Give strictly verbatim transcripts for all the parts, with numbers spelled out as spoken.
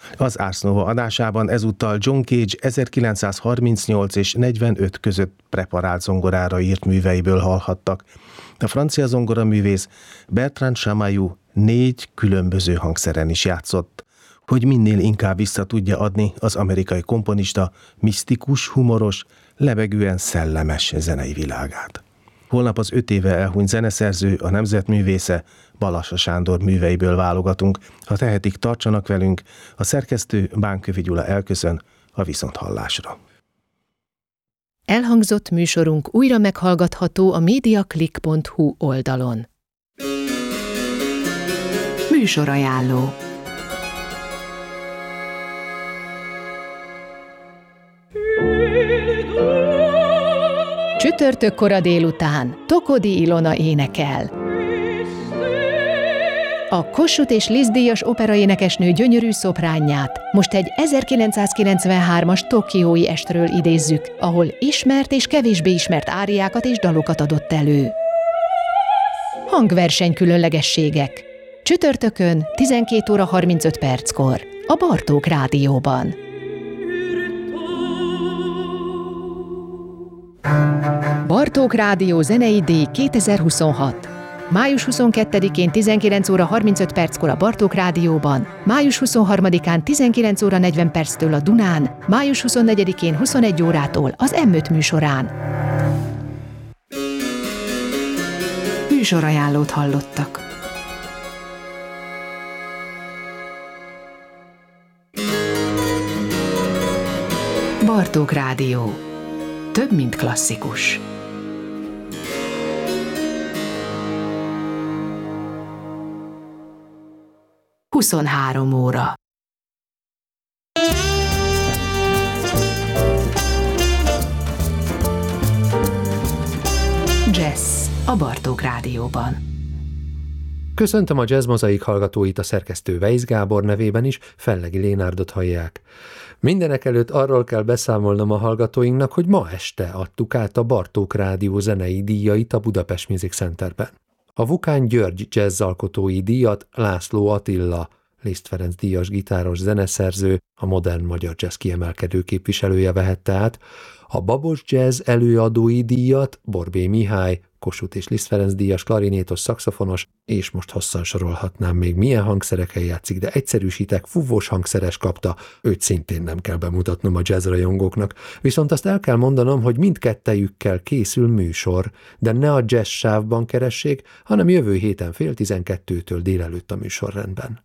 Az Ars Nova adásában ezúttal John Cage ezerkilencszázharmincnyolc és negyvenöt között preparált zongorára írt műveiből hallhattak. A francia zongoraművész Bertrand Chamayou négy különböző hangszeren is játszott, hogy minél inkább vissza tudja adni az amerikai komponista misztikus, humoros, lebegően szellemes zenei világát. Holnap az öt éve elhunyt zeneszerző, a nemzetművésze Balassa Sándor műveiből válogatunk. Ha tehetik, tartsanak velünk, a szerkesztő Bánkövi Gyula elköszön, a viszonthallásra. Elhangzott műsorunk újra meghallgatható a mediaclick pont hu oldalon. Műsorajánló. Csütörtök kora délután Tokodi Ilona énekel. A Kossuth és Liszt díjas operaénekesnő gyönyörű szopránját most egy ezerkilencszázkilencvenhármas tokiói estről idézzük, ahol ismert és kevésbé ismert áriákat és dalokat adott elő. Hangverseny különlegességek. Csütörtökön tizenkét óra harmincöt perckor a Bartók Rádióban. Bartók Rádió zenei díj kétezer-huszonhat. május huszonkettedikén tizenkilenc óra harmincöt perckor a Bartók Rádióban, május huszonharmadikán tizenkilenc óra negyven perctől a Dunán, május huszonnegyedikén huszonegy órától az em öt műsorán. Műsorajánlót hallottak. Bartók Rádió. Több, mint klasszikus. huszonhárom óra. Jazz a Bartók Rádióban. Köszöntöm a Jazz Mozaik hallgatóit, a szerkesztő Weisz Gábor nevében is, Fellegi Lénárdot hallják. Mindenek előtt arról kell beszámolnom a hallgatóinknak, hogy ma este adtuk át a Bartók Rádió zenei díjait a Budapest Music Centerben. A Vukán György jazzalkotói díjat László Attila, Liszt Ferenc díjas gitáros zeneszerző, a modern magyar jazz kiemelkedő képviselője vehette át, a Babos Jazz előadói díjat Borbély Mihály, Kossuth és Liszt Ferenc díjas klarinétos, szaxofonos, és most hosszan sorolhatnám még milyen hangszereken játszik, de egyszerűsítek, fúvós hangszeres kapta, őt szintén nem kell bemutatnom a jazzrajongóknak. Viszont azt el kell mondanom, hogy mindkettejükkel készül műsor, de ne a jazz sávban keressék, hanem jövő héten fél tizenkettőtől délelőtt a műsorrendben.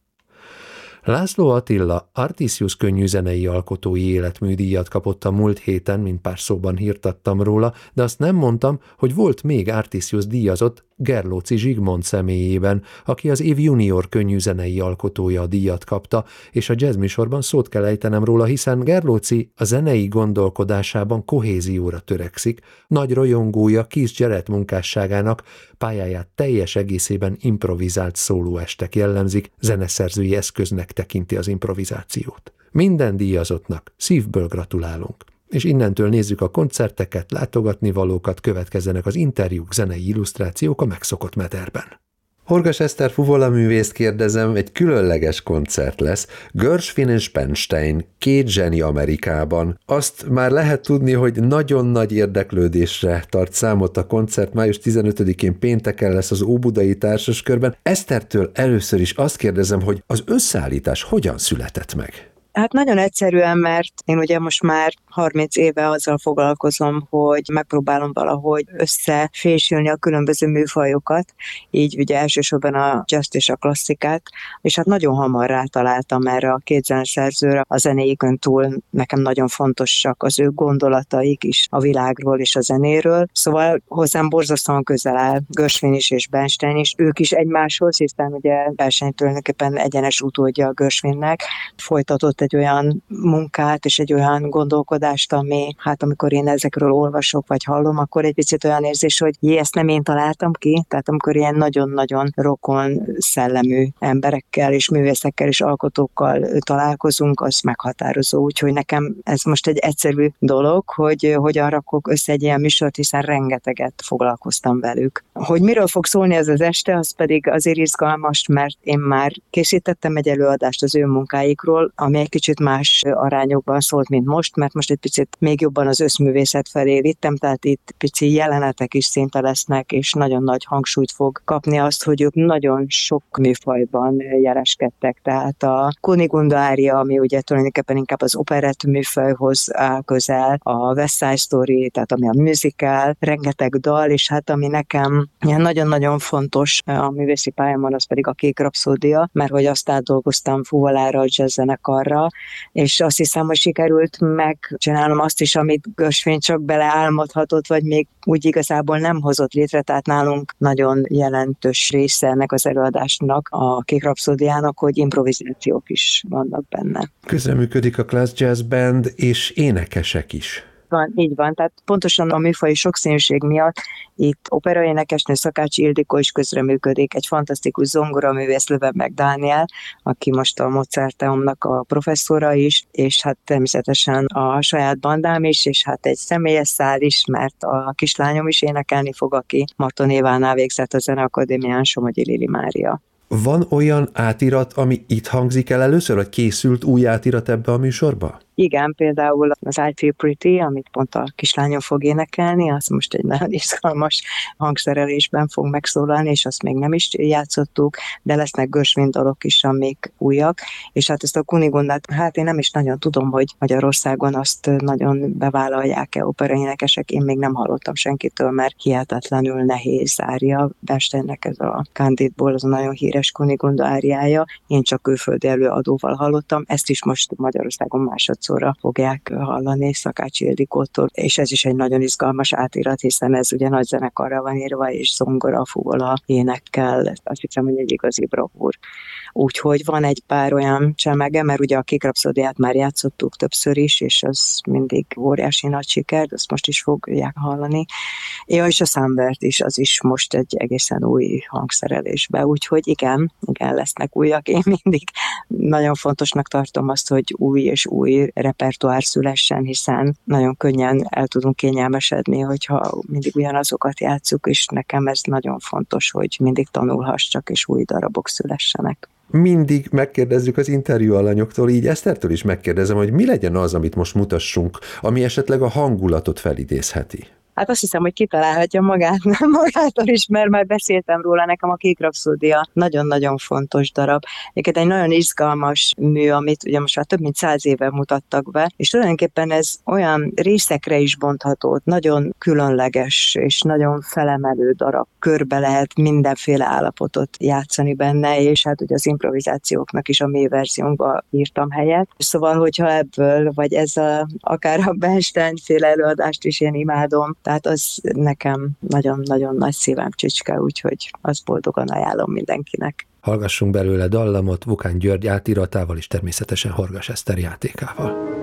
László Attila Artisius könnyűzenei alkotói életműdíjat kapott a múlt héten, mint pár szóban hírtattam róla, de azt nem mondtam, hogy volt még Artisius díjazott Gerlóczy Zsigmond személyében, aki az év junior könnyűzenei alkotója a díjat kapta, és a jazz műsorban szót kell ejtenem róla, hiszen Gerlóczy a zenei gondolkodásában kohézióra törekszik, nagy rajongója Keith Jarrett munkásságának, pályáját teljes egészében improvizált szólóestek jellemzik, zeneszerzői eszköznek tekinti az improvizációt. Minden díjazottnak szívből gratulálunk. És innentől nézzük a koncerteket, látogatnivalókat, következzenek az interjúk, zenei illusztrációk a megszokott mederben. Horgas Eszter fuvolaművészt kérdezem, egy különleges koncert lesz. Gershwin és Bernstein, két zseni Amerikában. Azt már lehet tudni, hogy nagyon nagy érdeklődésre tart számot a koncert. május tizenötödikén pénteken lesz az Óbudai Társaskörben. Esztertől először is azt kérdezem, hogy az összeállítás hogyan született meg? Hát nagyon egyszerűen, mert én ugye most már harminc éve azzal foglalkozom, hogy megpróbálom valahogy összefésülni a különböző műfajokat, így ugye elsősorban a jazz és a klasszikát, és hát nagyon hamar rátaláltam erre a két zeneszerzőre. A zenéikön túl nekem nagyon fontosak az ő gondolataik is a világról és a zenéről, szóval hozzám borzasztóan közel áll Gershwin is és Bernstein is, ők is egymáshoz, hiszen ugye Bernstein tulajdonképpen egyenes utódja a Gershwinnek, folytatott egy olyan munkát és egy olyan gondolkodást, ami, hát amikor én ezekről olvasok vagy hallom, akkor egy picit olyan érzés, hogy jé, ezt nem én találtam ki, tehát amikor ilyen nagyon-nagyon rokon szellemű emberekkel és művészekkel és alkotókkal találkozunk, az meghatározó, úgyhogy nekem ez most egy egyszerű dolog, hogy hogyan rakok össze egy ilyen műsort, hiszen rengeteget foglalkoztam velük. Hogy miről fog szólni ez az este, az pedig azért izgalmas, mert én már készítettem egy előadást az ő munkáikról, ami egy kicsit más arányokban szólt, mint most, mert most egy picit még jobban az összművészet felé vittem, tehát itt pici jelenetek is szinte lesznek, és nagyon nagy hangsúlyt fog kapni azt, hogy ők nagyon sok műfajban jeleskedtek, tehát a Kunigunda ária, ami ugye tulajdonképpen inkább az operett műfajhoz áll közel, a West Side Story, tehát ami a musical, rengeteg dal, és hát ami nekem nagyon-nagyon fontos a művészi pályámon, az pedig a Kék rapszódia, mert hogy azt átdolgoztam fuvolára, a jazz zenekarra, és azt hiszem, hogy sikerült megcsinálnom azt is, amit Gershwin csak beleálmodhatott, vagy még úgy igazából nem hozott létre, tehát nálunk nagyon jelentős része ennek az előadásnak, a Kék rapszódiának, hogy improvizációk is vannak benne. Közreműködik a Class Jazz Band, és énekesek is. Van, így van, tehát pontosan a műfaji sokszínűség miatt itt operaénekesnő Szakácsi Ildikó is közreműködik, egy fantasztikus zongoraművész Lövenberg Dániel, aki most a Mozarteumnak a professzora is, és hát természetesen a saját bandám is, és hát egy személyes szál is, mert a kislányom is énekelni fog, aki Marton Évánál végzett a Zeneakadémián, Somogyi Lili Mária. Van olyan átirat, ami itt hangzik el először, vagy készült új átirat ebbe a műsorba? Igen, például az I Feel Pretty, amit pont a kislányom fog énekelni, az most egy nagyon izgalmas hangszerelésben fog megszólalni, és azt még nem is játszottuk, de lesznek Gershwin dalok is, amik újak, és hát ezt a Kunigundát, hát én nem is nagyon tudom, hogy Magyarországon azt nagyon bevállalják-e operaénekesek, én még nem hallottam senkitől, mert hihetetlenül nehéz árja. Bernsteinnek ez a Candide-ból az a nagyon híres Kunigunda áriája, én csak külföldi előadóval hallottam, ezt is most Magyarországon másodszor fogják hallani Szakácsi Ildikótól, és ez is egy nagyon izgalmas átirat, hiszen ez ugye nagy zenekarra van írva, és zongora, fuvola, énekkel, azt hiszem, hogy egy igazi bravúr. Úgyhogy van egy pár olyan csemege, mert ugye a Kék rapszódiát már játszottuk többször is, és az mindig óriási nagy siker, azt most is fogják hallani. Ja, és a Sunbird is, az is most egy egészen új hangszerelésbe, úgyhogy igen, igen, lesznek újak. Én mindig nagyon fontosnak tartom azt, hogy új és új repertoár szülessen, hiszen nagyon könnyen el tudunk kényelmesedni, hogyha mindig ugyanazokat játsszuk, és nekem ez nagyon fontos, hogy mindig tanulhassak, és új darabok szülessenek. Mindig megkérdezzük az interjú alanyoktól, így Esztertől is megkérdezem, hogy mi legyen az, amit most mutassunk, ami esetleg a hangulatot felidézheti. Hát azt hiszem, hogy kitalálhatja magát, magától is, mert már beszéltem róla, nekem a Kék rapszódia nagyon-nagyon fontos darab. Egyébként egy nagyon izgalmas mű, amit ugye most már több mint száz éve mutattak be, és tulajdonképpen ez olyan részekre is bontható, nagyon különleges és nagyon felemelő darab. Körbe lehet mindenféle állapotot játszani benne, és hát ugye az improvizációknak is a mély verziónkba írtam helyet. Szóval, hogyha ebből, vagy ez a, akár a Bernstein-féle előadást is én imádom, tehát az nekem nagyon-nagyon nagy szívem csücske, úgyhogy azt boldogan ajánlom mindenkinek. Hallgassunk belőle dallamot Vukán György átiratával és természetesen Horgas Eszter játékával.